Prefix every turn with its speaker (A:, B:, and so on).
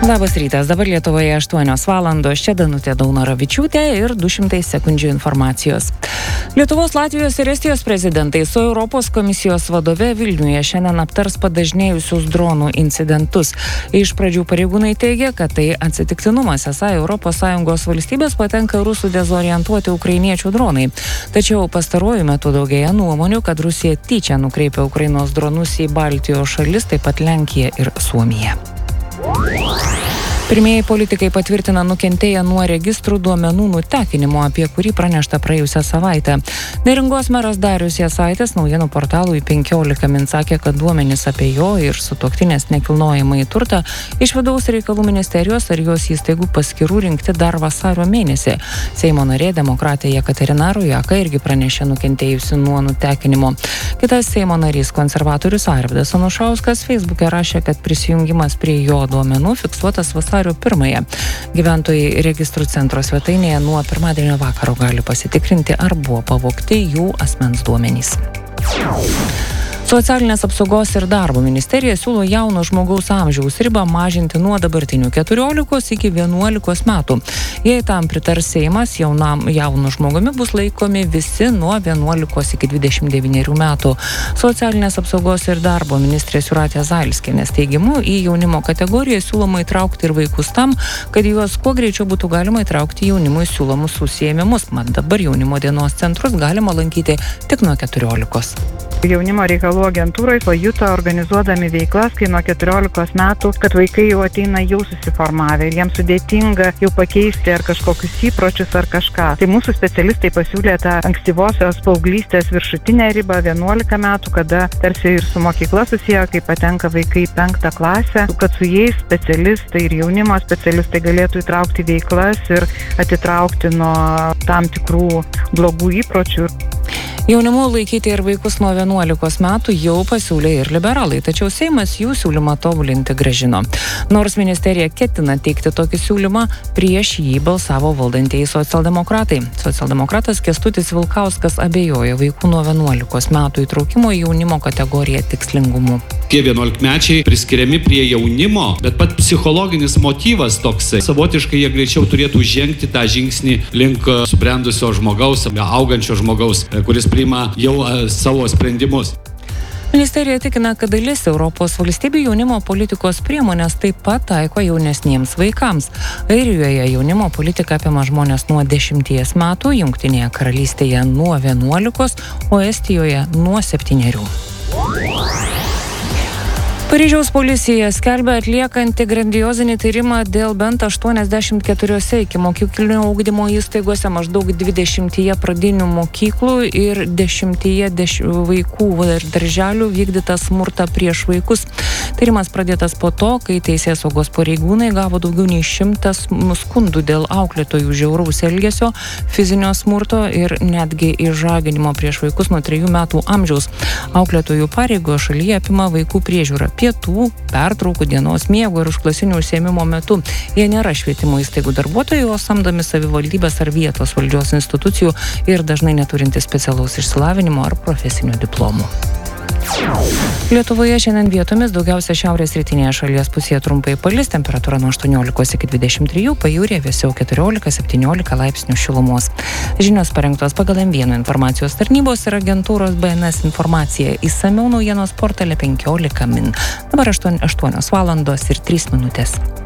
A: Labas rytas, dabar Lietuvoje 8 valandos, čia Danutė Daunoravičiūtė ir 200 sekundžių informacijos. Lietuvos, Latvijos ir Estijos prezidentai su Europos komisijos vadove Vilniuje šiandien aptars padažnėjusius dronų incidentus. Iš pradžių pareigūnai teigia, kad tai atsitiktinumas, esą ES valstybės patenka rusų dezorientuoti ukrainiečių dronai. Tačiau pastaruoju metu daugėja nuomonių, kad Rusija tyčia nukreipia Ukrainos dronus į Baltijos šalis, taip pat Lenkiją ir Suomiją. Pirmieji politikai patvirtina nukentėję nuo registrų duomenų nutekinimo, apie kurį pranešta praėjusią savaitę. Neringos meras Darius Jasaitis naujienų portalui 15 min sakė, kad duomenys apie jo ir sutuoktinės nekilnojamąjį turtą iš vidaus reikalų ministerijos ar jos įstaigų paskyrų rinkti dar vasario mėnesį. Seimo narė demokratė Jekaterina Rojaka irgi pranešė nukentėjusi nuo nutekinimo. Kitas Seimo narys konservatorius Arvydas Anušauskas Facebook'e rašė, kad prisijungimas prie jo duomenų fiksuotas vasario 1. Gyventojai registrų centro svetainėje nuo pirmadienio vakaro gali pasitikrinti, ar buvo pavogti jų asmens duomenys. Socialinės apsaugos ir darbo ministerija siūlo jauno žmogaus amžiaus ribą mažinti nuo dabartinių 14 iki 11 metų. Jei tam pritars Seimas, jaunu žmogumi bus laikomi visi nuo 11 iki 29 metų. Socialinės apsaugos ir darbo ministrės Jūratė Zailskienės teigimu, į jaunimo kategoriją siūloma įtraukti ir vaikus tam, kad juos kuo greičiau būtų galima įtraukti jaunimui siūlomus užsiėmimus. Mat dabar jaunimo dienos centrus galima lankyti tik nuo 14.
B: Jaunimo reikalų agentūrai pajuto organizuodami veiklas, kai nuo 14 metų, kad vaikai jau ateina jau susiformavę ir jiems sudėtinga jau pakeisti ar kažkokius įpročius ar kažką. Tai mūsų specialistai pasiūlė tą ankstyvosios paauglystės viršutinę ribą 11 metų, kada tarsi ir su mokykla susiję, kai patenka vaikai į 5 klasę, kad su jais specialistai ir jaunimo specialistai galėtų įtraukti veiklas ir atitraukti nuo tam tikrų blogų įpročių.
A: Jaunimu laikyti ir vaikus nuo 11 metų jau pasiūlė ir liberalai, tačiau Seimas jų siūlymą tobulinti grąžino. Nors ministerija ketina teikti tokį siūlymą, prieš jį balsavo valdantieji socialdemokratai. Socialdemokratas Kęstutis Vilkauskas abejoja vaikų nuo 11 metų įtraukimo į jaunimo kategoriją tikslingumu.
C: Tie 11-mečiai priskiriami prie jaunimo, bet pat psichologinis motyvas toksai. Savotiškai jie greičiau turėtų žengti tą žingsnį link subrendusio žmogaus, augančio žmogaus, kuris priima jau savo sprendimus.
A: Ministerija tikina, kad dalis Europos valstybių jaunimo politikos priemonės taip pat taiko jaunesniems vaikams. Airijoje jaunimo politika apima žmonės nuo 10 metų, Jungtinėje karalystėje nuo 11, o Estijoje nuo 7. Paryžiaus policija skelbia atliekanti grandiozinį tyrimą dėl bent 84 ikimokyklinio ugdymo įstaigose, maždaug 20 pradinių mokyklų ir 10 vaikų darželių vykdytą smurtą prieš vaikus. Tyrimas pradėtas po to, kai teisėsaugos pareigūnai gavo daugiau nei 100 skundų dėl auklėtojų žiauraus elgesio, fizinio smurto ir netgi išžaginimo prieš vaikus nuo 3 metų amžiaus. Auklėtojų pareigos šalyje apima vaikų priežiūrą pietų, pertraukų, dienos miego ir užklasinių užsiėmimo metu. Jie nėra švietimo įstaigų darbuotojai, o samdomi savivaldybės ar vietos valdžios institucijų ir dažnai neturintys specialaus išsilavinimo ar profesinių diplomų. Lietuvoje šiandien vietomis daugiausia šiaurės rytinėje šalies pusėje trumpai palis, temperatūra nuo 18 iki 23, pajūryje vėsiau 14-17 laipsnių šilumos. Žinios parengtos pagal M1 informacijos tarnybos ir agentūros BNS informacija. Išsamiau naujienos portale 15 min. Dabar 8 valandos ir 3 minutės.